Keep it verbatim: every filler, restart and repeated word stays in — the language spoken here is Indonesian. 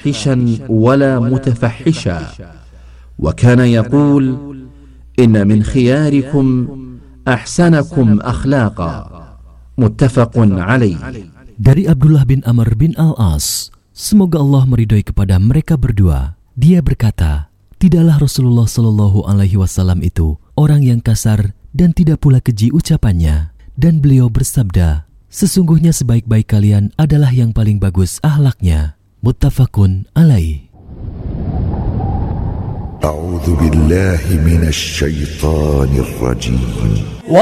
فاحشا ولا متفحشا وكان يقول إن من خياركم أحسنكم أخلاقا متفق عليه. Dari Abdullah bin Amr bin Al-As, semoga Allah meridhoi kepada mereka berdua, dia berkata, tidaklah Rasulullah Shallallahu Alaihi Wasallam itu orang yang kasar dan tidak pula keji ucapannya, dan beliau bersabda, sesungguhnya sebaik-baik kalian adalah yang paling bagus akhlaknya. Muttafaqun alaih. A'udzu billahi minasy syaithanir rajim.